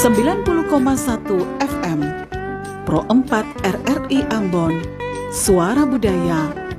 90,1 FM Pro 4 RRI Ambon, Suara Budaya